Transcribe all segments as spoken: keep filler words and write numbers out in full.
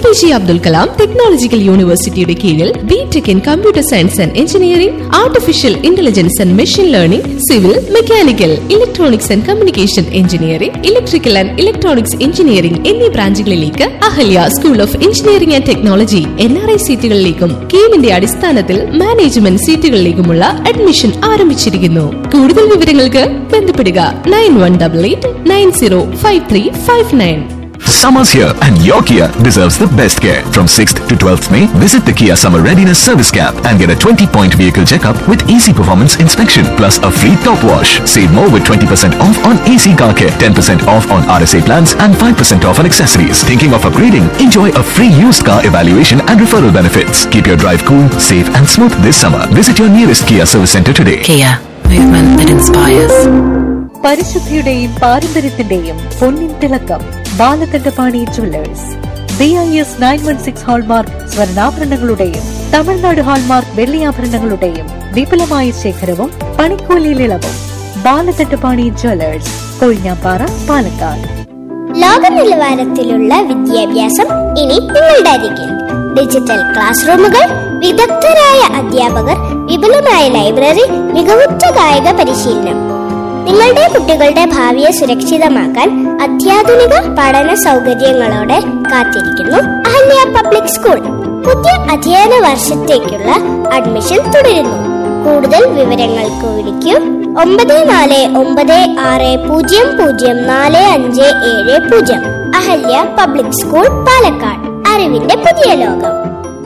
P J Abdul Kalam technological യൂണിവേഴ്സിറ്റിയുടെ കീഴിൽ BTech in computer science and engineering, artificial intelligence and machine learning, civil, mechanical, electronics and communication engineering, electrical and electronics engineering എന്നീ ബ്രാഞ്ചുകളിലേക്ക് Ahalya school of engineering and technology N R I സീറ്റുകളിലേക്കും കീമിന്റെ അടിസ്ഥാനത്തിൽ management സീറ്റുകളിലേക്കുമുള്ള admission ആരംഭിച്ചിരിക്കുന്നു. കൂടുതൽ വിവരങ്ങൾക്ക് ബന്ധപ്പെടുക nine one double eight nine zero five three five nine. Summer's here and your Kia deserves the best care. From sixth to twelfth May, visit the Kia Summer Readiness Service Camp and get a twenty point vehicle checkup with easy performance inspection plus a free top wash. Save more with twenty percent off on A C car care, ten percent off on R S A plans and five percent off on accessories. Thinking of upgrading? Enjoy a free used car evaluation and referral benefits. Keep your drive cool, safe and smooth this summer. Visit your nearest Kia service center today. Kia, movement that inspires. പരിശുദ്ധിയുടെയും പാരമ്പര്യത്തിന്റെയും പൊന്നിൻ തിളക്കം Balakandapani jewellers. B I S nine one six hallmark സ്വർണ്ണാഭരണങ്ങളുടെയും Tamil Nadu hallmark വെള്ളിയാഭരണങ്ങളുടെയും വിപുലമായ ശേഖരവും പണിക്കൂലിയിൽ ഇളവും. Balakandapani jewellers, Kozhinjampara, Palakkad. ലോക നിലവാരത്തിലുള്ള വിദ്യാഭ്യാസം ഇനി നിങ്ങളുടെ അരികിൽ. ഡിജിറ്റൽ ക്ലാസ് റൂമുകൾ, വിദഗ്ധരായ അധ്യാപകർ, വിപുലമായ ലൈബ്രറി, മികവുറ്റ കായിക പരിശീലനം. നിങ്ങളുടെ കുട്ടികളുടെ ഭാവിയെ സുരക്ഷിതമാക്കാൻ അത്യാധുനിക പഠന സൗകര്യങ്ങളോടെ കാത്തിരിക്കുന്നു അഹല്യ പബ്ലിക് സ്കൂൾ. പുതിയ അധ്യയന വർഷത്തേക്കുള്ള അഡ്മിഷൻ തുടരുന്നു. കൂടുതൽ വിവരങ്ങൾക്ക് വിളിക്കൂ ഒമ്പത് നാല് ഒമ്പത് ആറ് പൂജ്യം പൂജ്യം നാല് അഞ്ച് ഏഴ് പൂജ്യം. Ahalya public school, Palakkad. അറിവിന്റെ പുതിയ ലോകം.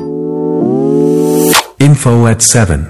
Info at seven.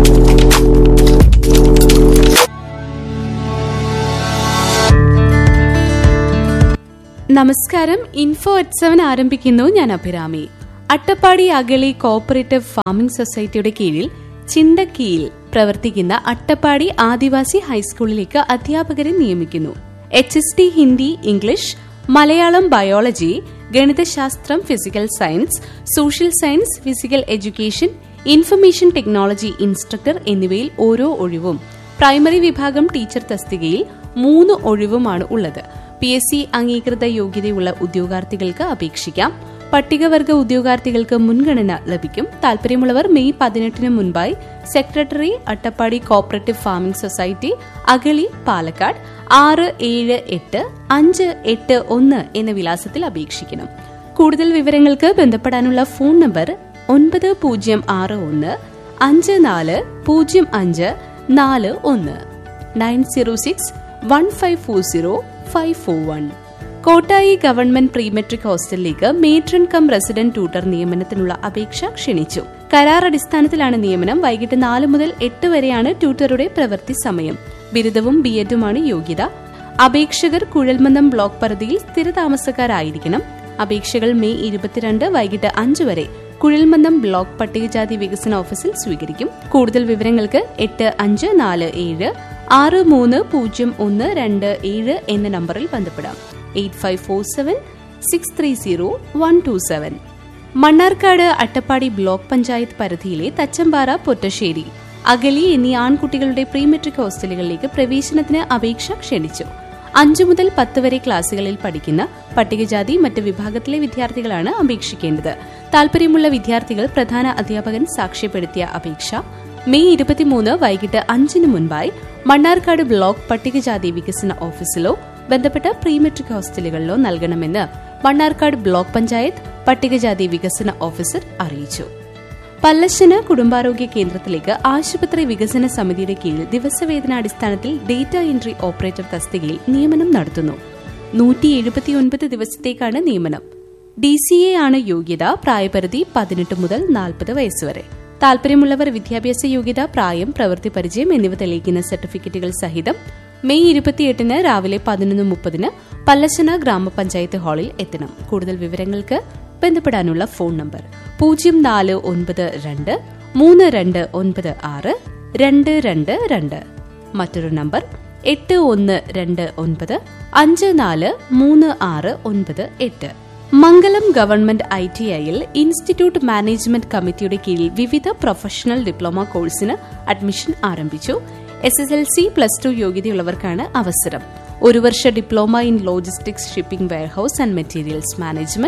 നമസ്കാരം. ഇൻഫോ അറ്റ് സെവൻ ആരംഭിക്കുന്നു. ഞാൻ അഭിരാമി. അട്ടപ്പാടി അഗളി കോഓപ്പറേറ്റീവ് ഫാമിംഗ് സൊസൈറ്റിയുടെ കീഴിൽ ചിണ്ടക്കിയിൽ പ്രവർത്തിക്കുന്ന അട്ടപ്പാടി ആദിവാസി ഹൈസ്കൂളിലേക്ക് അധ്യാപകരെ നിയമിക്കുന്നു. H S T Hindi, English, Malayalam, biology, ഗണിതശാസ്ത്രം, physical science, social science, physical education, information technology instructor എന്നിവയിൽ ഓരോ ഒഴിവും. പ്രൈമറി വിഭാഗം ടീച്ചർ തസ്തികയിൽ മൂന്ന് ഒഴിവുമാണ് ഉള്ളത്. പി എസ് സി അംഗീകൃത യോഗ്യതയുള്ള ഉദ്യോഗാർത്ഥികൾക്ക് അപേക്ഷിക്കാം. പട്ടികവർഗ ഉദ്യോഗാർത്ഥികൾക്ക് മുൻഗണന ലഭിക്കും. താൽപര്യമുള്ളവർ മെയ് പതിനെട്ടിന് മുൻപായി secretary, Attappadi cooperative farming society, Agali, Palakkad ആറ് ഏഴ് എട്ട് അഞ്ച് എട്ട് ഒന്ന് എന്ന വിലാസത്തിൽ അപേക്ഷിക്കണം. കൂടുതൽ വിവരങ്ങൾക്ക് ബന്ധപ്പെടാനുള്ള ഫോൺ നമ്പർ ഒൻപത് പൂജ്യം ആറ് ഒന്ന് അഞ്ച് നാല് പൂജ്യം അഞ്ച് നാല് ഒന്ന് nine zero six one five four zero five four one. Kottayi government pre metric ഹോസ്റ്റലിലേക്ക് matron come resident tutor നിയമനത്തിനുള്ള അപേക്ഷ ക്ഷണിച്ചു. കരാർ അടിസ്ഥാനത്തിലാണ് നിയമനം. വൈകിട്ട് നാല് മുതൽ എട്ട് വരെയാണ് ട്യൂട്ടറുടെ പ്രവൃത്തി സമയം. ബിരുദവും ബി എഡുമാണ് യോഗ്യത. അപേക്ഷകർ കുഴൽമന്ദം ബ്ലോക്ക് പരിധിയിൽ സ്ഥിരതാമസക്കാരായിരിക്കണം. അപേക്ഷകൾ മെയ് ഇരുപത്തിരണ്ട് വൈകിട്ട് അഞ്ചു വരെ കുഴൽമന്ദം ബ്ലോക്ക് പട്ടികജാതി വികസന ഓഫീസിൽ സ്വീകരിക്കും. കൂടുതൽ വിവരങ്ങൾക്ക് എട്ട് അഞ്ച് നാല് ഏഴ് ആറ് മൂന്ന് പൂജ്യം ഒന്ന് രണ്ട് ഏഴ് എന്ന നമ്പറിൽ ബന്ധപ്പെടാം. Eight five four seven six three zero one two seven. Mannarkkad Attappadi block panchayat പരിധിയിലെ തച്ചമ്പാറ, പൊറ്റശ്ശേരി, അഗളി എന്നീ ആൺകുട്ടികളുടെ പ്രീ മെട്രിക് ഹോസ്റ്റലുകളിലേക്ക് പ്രവേശനത്തിന് അപേക്ഷ ക്ഷണിച്ചു. അഞ്ചു മുതൽ പത്ത് വരെ ക്ലാസുകളിൽ പഠിക്കുന്ന പട്ടികജാതി മറ്റ് വിഭാഗത്തിലെ വിദ്യാർത്ഥികളാണ് അപേക്ഷിക്കേണ്ടത്. താൽപര്യമുള്ള വിദ്യാർത്ഥികൾ പ്രധാന അധ്യാപകൻ സാക്ഷ്യപ്പെടുത്തിയ അപേക്ഷ മെയ് ഇരുപത്തിമൂന്ന് വൈകിട്ട് അഞ്ചിന് മുൻപായി മണ്ണാർക്കാട് ബ്ലോക്ക് പട്ടികജാതി വികസന ഓഫീസിലോ ബന്ധപ്പെട്ട പ്രീ മെട്രിക് ഹോസ്റ്റലുകളിലോ നൽകണമെന്ന് മണ്ണാർക്കാട് ബ്ലോക്ക് പഞ്ചായത്ത് പട്ടികജാതി വികസന ഓഫീസർ അറിയിച്ചു. പല്ലശ്ശന കുടുംബാരോഗ്യ കേന്ദ്രത്തിലേക്ക് ആശുപത്രി വികസന സമിതിയുടെ കീഴിൽ ദിവസവേതനാടിസ്ഥാനത്തിൽ ഡേറ്റ എൻട്രി ഓപ്പറേറ്റർ തസ്തികയിൽ നിയമനം നടത്തുന്നു. നൂറ്റി എഴുപത്തിയൊൻപത് ദിവസത്തേക്കാണ് നിയമനം. ഡി സി എ ആണ് യോഗ്യത. പ്രായപരിധി പതിനെട്ട് മുതൽ നാൽപ്പത് വയസ്സുവരെ. താൽപര്യമുള്ളവർ വിദ്യാഭ്യാസ യോഗ്യത, പ്രായം, പ്രവൃത്തി പരിചയം എന്നിവ തെളിയിക്കുന്ന സർട്ടിഫിക്കറ്റുകൾ സഹിതം മെയ് ഇരുപത്തിയെട്ടിന് രാവിലെ പതിനൊന്ന് മുപ്പതിന് പല്ലശ്ശന ഗ്രാമപഞ്ചായത്ത് ഹാളിൽ എത്തണം. കൂടുതൽ വിവരങ്ങൾക്ക് ബന്ധപ്പെടാനുള്ള ഫോൺ നമ്പർ പൂജ്യം നാല് ഒൻപത് രണ്ട് മൂന്ന് രണ്ട് ഒൻപത് ആറ് രണ്ട് രണ്ട് രണ്ട്. മറ്റൊരു നമ്പർ എട്ട് ഒന്ന് രണ്ട് ഒൻപത് അഞ്ച് നാല് മൂന്ന് ആറ് ഒൻപത് എട്ട്. മംഗലം ഗവൺമെന്റ് ഐ ടി ഐയിൽ ഇൻസ്റ്റിറ്റ്യൂട്ട് മാനേജ്മെന്റ് കമ്മിറ്റിയുടെ കീഴിൽ വിവിധ പ്രൊഫഷണൽ ഡിപ്ലോമ കോഴ്സിന് അഡ്മിഷൻ ആരംഭിച്ചു. S S L C plus two യോഗ്യതയുള്ളവർക്കാണ് അവസരം. ഒരു വർഷ diploma in logistics, shipping, warehouse and materials management,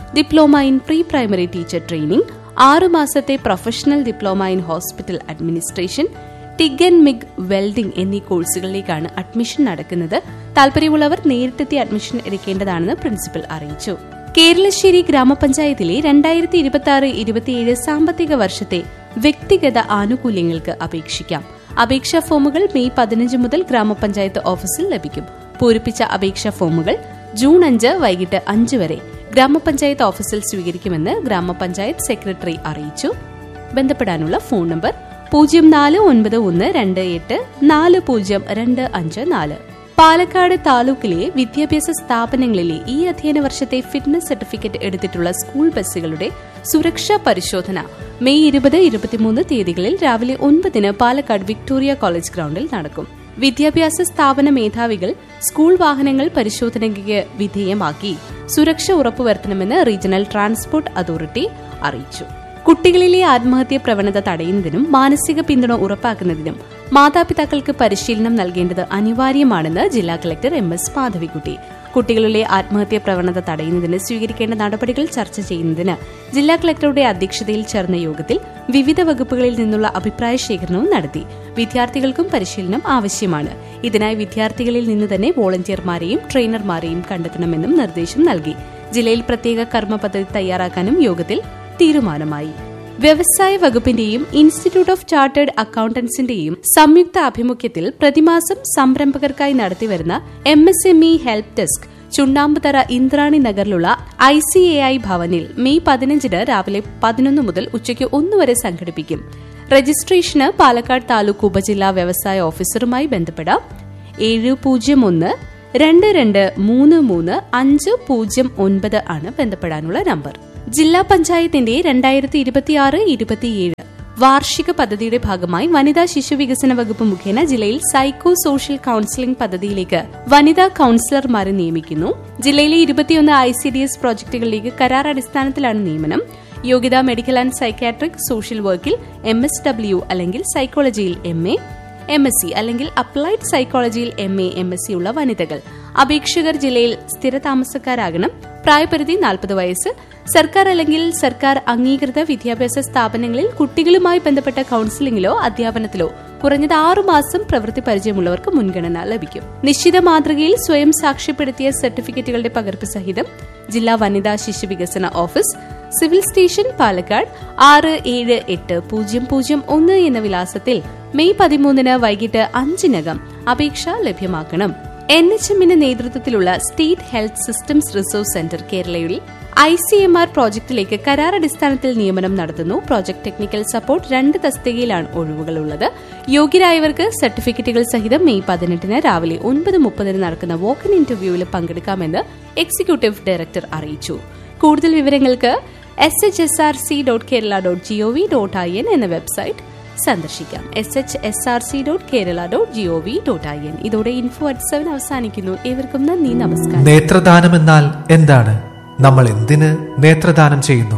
diploma in pre primary teacher training, ആറ് മാസത്തെ professional diploma in hospital administration, TIG and MiG welding എന്നീ കോഴ്സുകളിലേക്കാണ് admission നടക്കുന്നത്. താൽപര്യമുള്ളവർ നേരിട്ടെത്തി admission എടുക്കേണ്ടതാണെന്ന് principal അറിയിച്ചു. കേരളശ്ശേരി ഗ്രാമപഞ്ചായത്തിലെ രണ്ടായിരത്തി ഇരുപത്തി ആറ് ഇരുപത്തിയേഴ് സാമ്പത്തിക വർഷത്തെ വ്യക്തിഗത ആനുകൂല്യങ്ങൾക്ക് അപേക്ഷിക്കാം. അപേക്ഷാ ഫോമുകൾ മെയ് പതിനഞ്ച് മുതൽ ഗ്രാമപഞ്ചായത്ത് ഓഫീസിൽ ലഭിക്കും. പൂരിപ്പിച്ച അപേക്ഷാ ഫോമുകൾ ജൂൺ അഞ്ച് വൈകിട്ട് അഞ്ച് വരെ ഗ്രാമപഞ്ചായത്ത് ഓഫീസിൽ സ്വീകരിക്കുമെന്ന് ഗ്രാമപഞ്ചായത്ത് സെക്രട്ടറി അറിയിച്ചു. ബന്ധപ്പെടാനുള്ള ഫോൺ നമ്പർ പൂജ്യം നാല് ഒൻപത് ഒന്ന് രണ്ട് എട്ട് നാല് പൂജ്യം രണ്ട് അഞ്ച് നാല്. പാലക്കാട് താലൂക്കിലെ വിദ്യാഭ്യാസ സ്ഥാപനങ്ങളിലെ ഈ അധ്യയന വർഷത്തെ ഫിറ്റ്നസ് സർട്ടിഫിക്കറ്റ് എടുത്തിട്ടുള്ള സ്കൂൾ ബസ്സുകളുടെ സുരക്ഷാ പരിശോധന മെയ് ഇരുപത് ഇരുപത്തിമൂന്ന് തീയതികളിൽ രാവിലെ ഒൻപതിന് പാലക്കാട് വിക്ടോറിയ കോളേജ് ഗ്രൌണ്ടിൽ നടക്കും. വിദ്യാഭ്യാസ സ്ഥാപന മേധാവികൾ സ്കൂൾ വാഹനങ്ങൾ പരിശോധനയ്ക്ക് വിധേയമാക്കി സുരക്ഷ ഉറപ്പുവരുത്തണമെന്ന് റീജിയണൽ ട്രാൻസ്പോർട്ട് അതോറിറ്റി അറിയിച്ചു. കുട്ടികളിലെ ആത്മഹത്യാ പ്രവണത തടയുന്നതിനും മാനസിക പിന്തുണ ഉറപ്പാക്കുന്നതിനും മാതാപിതാക്കൾക്ക് പരിശീലനം നൽകേണ്ടത് അനിവാര്യമാണെന്ന് ജില്ലാ കളക്ടർ എം എസ് മാധവിക്കുട്ടി. കുട്ടികളിലെ ആത്മഹത്യാ പ്രവണത തടയുന്നതിന് സ്വീകരിക്കേണ്ട നടപടികൾ ചർച്ച ചെയ്യുന്നതിന് ജില്ലാ കളക്ടറുടെ അധ്യക്ഷതയിൽ ചേർന്ന യോഗത്തിൽ വിവിധ വകുപ്പുകളിൽ നിന്നുള്ള അഭിപ്രായ ശേഖരണവും നടത്തി. വിദ്യാർത്ഥികൾക്കും പരിശീലനം ആവശ്യമാണ്. ഇതിനായി വിദ്യാർത്ഥികളിൽ നിന്ന് തന്നെ വോളണ്ടിയർമാരെയും ട്രെയിനർമാരെയും കണ്ടെത്തണമെന്നും നിർദ്ദേശം നൽകി. ജില്ലയിൽ പ്രത്യേക കർമ്മ പദ്ധതി തയ്യാറാക്കാനും യോഗത്തിൽ തീരുമാനമായി. വ്യവസായ വകുപ്പിന്റെയും ഇൻസ്റ്റിറ്റ്യൂട്ട് ഓഫ് ചാർട്ടേഡ് അക്കൌണ്ടന്റ്സിന്റെയും സംയുക്ത ആഭിമുഖ്യത്തിൽ പ്രതിമാസം സംരംഭകർക്കായി നടത്തിവരുന്ന M S M E help desk ചുണ്ണാമ്പുതറ Indrani നഗറിലുള്ള I C A I ഭവനിൽ മെയ് പതിനഞ്ചിന് രാവിലെ പതിനൊന്ന് മുതൽ ഉച്ചയ്ക്ക് ഒന്ന് വരെ സംഘടിപ്പിക്കും. രജിസ്ട്രേഷന് പാലക്കാട് താലൂക്ക് ഉപജില്ലാ വ്യവസായ ഓഫീസറുമായി ബന്ധപ്പെടാം. ഏഴ് പൂജ്യം ഒന്ന് രണ്ട് രണ്ട് മൂന്ന് മൂന്ന് അഞ്ച് പൂജ്യം ഒൻപത് ആണ് ബന്ധപ്പെടാനുള്ള നമ്പർ. ജില്ലാ പഞ്ചായത്തിന്റെ രണ്ടായിരത്തി ഇരുപത്തിയാറ് ഇരുപത്തിയേഴ് വാർഷിക പദ്ധതിയുടെ ഭാഗമായി വനിതാ ശിശു വികസന വകുപ്പ് മുഖേന ജില്ലയിൽ സൈക്കോ സോഷ്യൽ കൌൺസിലിംഗ് പദ്ധതിയിലേക്ക് വനിതാ കൌൺസിലർമാരെ നിയമിക്കുന്നു. ജില്ലയിലെ ഇരുപത്തിയൊന്ന് ഐ സി ഡി എസ് പ്രോജക്ടുകളിലേക്ക് കരാർ അടിസ്ഥാനത്തിലാണ് നിയമനം. യോഗ്യത മെഡിക്കൽ ആൻഡ് സൈക്യാട്രിക് സോഷ്യൽ വർക്കിൽ എം എസ് ഡബ്ല്യു അല്ലെങ്കിൽ സൈക്കോളജിയിൽ M A, M S C അല്ലെങ്കിൽ അപ്ലൈഡ് സൈക്കോളജിയിൽ M A, M S C ഉള്ള വനിതകൾ. അപേക്ഷകർ ജില്ലയിൽ സ്ഥിരതാമസക്കാരാകണം. പ്രായപരിധി നാൽപ്പത് വയസ്സ്. സർക്കാർ അല്ലെങ്കിൽ സർക്കാർ അംഗീകൃത വിദ്യാഭ്യാസ സ്ഥാപനങ്ങളിൽ കുട്ടികളുമായി ബന്ധപ്പെട്ട കൌൺസിലിംഗിലോ അധ്യാപനത്തിലോ കുറഞ്ഞത് ആറുമാസം പ്രവൃത്തി പരിചയമുള്ളവർക്ക് മുൻഗണന ലഭിക്കും. നിശ്ചിത മാതൃകയിൽ സ്വയം സാക്ഷ്യപ്പെടുത്തിയ സർട്ടിഫിക്കറ്റുകളുടെ പകർപ്പ് സഹിതം ജില്ലാ വനിതാ ശിശു വികസന ഓഫീസ്, സിവിൽ സ്റ്റേഷൻ, പാലക്കാട് ആറ് ഏഴ് എട്ട് പൂജ്യം പൂജ്യം ഒന്ന് എന്ന വിലാസത്തിൽ മെയ് പതിമൂന്നിന് വൈകിട്ട് അഞ്ചിനകം അപേക്ഷ ലഭ്യമാക്കണം. എൻ എച്ച് എമ്മിന്റെ നേതൃത്വത്തിലുള്ള state health systems resource centre കേരളയിൽ ഐ സി എം ആർ പ്രോജക്ടിലേക്ക് കരാറടിസ്ഥാനത്തിൽ നിയമനം നടത്തുന്നു. പ്രോജക്ട് ടെക്നിക്കൽ സപ്പോർട്ട് രണ്ട് തസ്തികയിലാണ് ഒഴിവുകളുള്ളത്. യോഗ്യരായവർക്ക് സർട്ടിഫിക്കറ്റുകൾ സഹിതം മെയ് പതിനെട്ടിന് രാവിലെ ഒൻപത് മുപ്പതിന് നടക്കുന്ന വോക്ക് ഇൻ ഇന്റർവ്യൂവിൽ പങ്കെടുക്കാമെന്ന് എക്സിക്യൂട്ടീവ് ഡയറക്ടർ അറിയിച്ചു. കൂടുതൽ വിവരങ്ങൾക്ക് S H S R C dot Kerala dot G O V dot I N എന്ന വെബ്സൈറ്റ് സന്ദർശിക്കാം. S H S R C dot Kerala dot G O V dot I N. ഇതോടെ info at seven അവസാനിക്കുന്നു. ഏവർക്കും നന്ദി, നമസ്കാരം. നേത്രദാനം എന്നാൽ എന്താണ്? നമ്മൾ എന്തിന് നേത്രദാനം ചെയ്യുന്നു?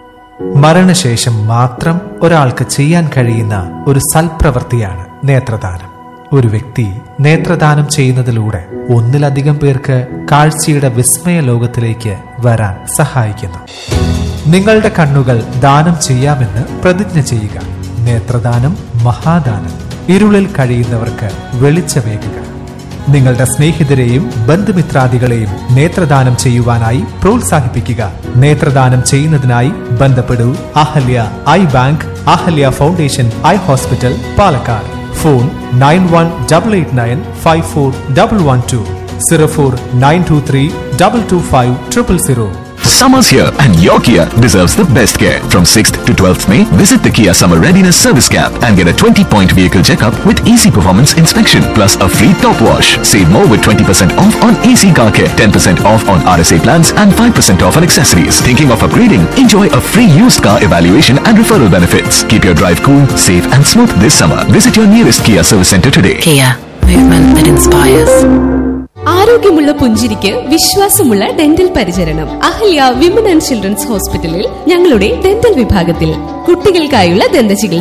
മരണശേഷം മാത്രം ഒരാൾക്ക് ചെയ്യാൻ കഴിയുന്ന ഒരു സൽപ്രവൃത്തിയാണ് നേത്രദാനം. ഒരു വ്യക്തി നേത്രദാനം ചെയ്യുന്നതിലൂടെ ഒന്നിലധികം പേർക്ക് കാഴ്ചയുടെ വിസ്മയ ലോകത്തിലേക്ക് വരാൻ സഹായിക്കുന്നു. നിങ്ങളുടെ കണ്ണുകൾ ദാനം ചെയ്യാമെന്ന് പ്രതിജ്ഞ ചെയ്യുക. നേത്രദാനം മഹാദാനം. ഇരുളിൽ കഴിയുന്നവർക്ക് വെളിച്ചമേകുക. നിങ്ങളുടെ സ്നേഹിതരെയും ബന്ധുമിത്രാദികളെയും നേത്രദാനം ചെയ്യുവാനായി പ്രോത്സാഹിപ്പിക്കുക. നേത്രദാനം ചെയ്യുന്നതിനായി ബന്ധപ്പെടൂ Ahalya I bank, Ahalya foundation eye hospital, Palakkad. Phone nine one double eight nine five four double one two, zero four nine to three double two five triple zero. Summer's here and your Kia deserves the best care. From sixth to twelfth May, visit the Kia Summer Readiness Service Camp and get a twenty point vehicle checkup with easy performance inspection plus a free top wash. Save more with twenty percent off on A C car care, ten percent off on R S A plans and five percent off on accessories. Thinking of upgrading? Enjoy a free used car evaluation and referral benefits. Keep your drive cool, safe and smooth this summer. Visit your nearest Kia service center today. Kia, movement that inspires. ആരോഗ്യമുള്ള പുഞ്ചിരിക്ക് വിശ്വാസമുള്ള dental പരിചരണം Ahalya women and children's ഹോസ്പിറ്റലിൽ ഞങ്ങളുടെ dental വിഭാഗത്തിൽ. കുട്ടികൾക്കായുള്ള ദന്ത ചികിത്സ,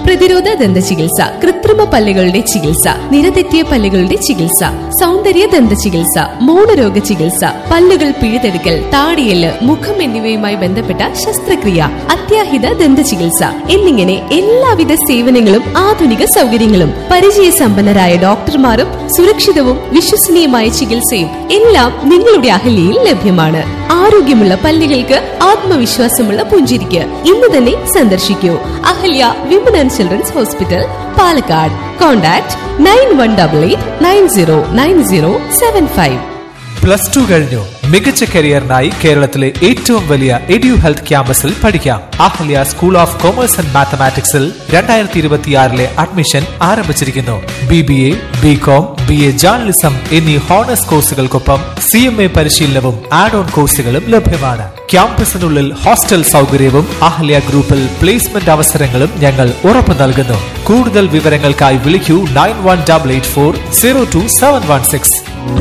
പ്രതിരോധ ദന്ത ചികിത്സ, കൃത്രിമ പല്ലുകളുടെ ചികിത്സ, നിരതെറ്റിയ പല്ലുകളുടെ ചികിത്സ, സൗന്ദര്യ ദന്ത ചികിത്സ, മൗനരോഗ ചികിത്സ, പല്ലുകൾ പിഴുതെടുക്കൽ, താടിയല്, മുഖം എന്നിവയുമായി ബന്ധപ്പെട്ട ശസ്ത്രക്രിയ, അത്യാഹിത ദന്ത ചികിത്സ എന്നിങ്ങനെ എല്ലാവിധ സേവനങ്ങളും ആധുനിക സൗകര്യങ്ങളും പരിചയസമ്പന്നരായ ഡോക്ടർമാരും സുരക്ഷിതവും വിശ്വസനീയമായ ചികിത്സയും എല്ലാം നിങ്ങളുടെ അഹല്യയിൽ ലഭ്യമാണ്. ആരോഗ്യമുള്ള പല്ലുകൾക്ക് ആത്മവിശ്വാസമുള്ള പുഞ്ചിരിക്ക് ഇന്ന് തന്നെ സന്ദർശിക്കൂ Ahalya women and children's hospital, Palakkad. Contact nine one double eight nine zero nine zero seven five. Plus two കഴിഞ്ഞു മികച്ച കരിയറിനായി കേരളത്തിലെ ഏറ്റവും വലിയ എഡ്യു ഹെൽത്ത് ക്യാമ്പസിൽ പഠിക്കാം. Ahalya school of commerce and മാത്തമാറ്റിക്സിൽ രണ്ടായിരത്തി ഇരുപത്തിയാറിലെ അഡ്മിഷൻ ആരംഭിച്ചിരിക്കുന്നു. B B A, B com, B A journalism എന്നീ ഹോണേഴ്സ് കോഴ്സുകൾക്കൊപ്പം സി എം എ പരിശീലനവും ആഡ് ഓൺ കോഴ്സുകളും ലഭ്യമാണ്. ക്യാമ്പസിനുള്ളിൽ ഹോസ്റ്റൽ സൗകര്യവും അഹല്യ ഗ്രൂപ്പിൽ പ്ലേസ്മെന്റ് അവസരങ്ങളും ഞങ്ങൾ ഉറപ്പു നൽകുന്നു. കൂടുതൽ വിവരങ്ങൾക്കായി വിളിക്കൂ nine one double eight four zero to seven one six.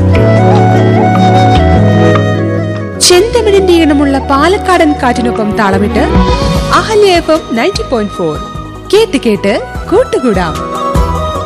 ചെന്തമിഴിന്റെ ഈണമുള്ള പാലക്കാടൻ കാറ്റിനൊപ്പം താളമിട്ട് Ahalya F M ninety point four കേട്ട് കേട്ട് കൂട്ടുകൂടാം.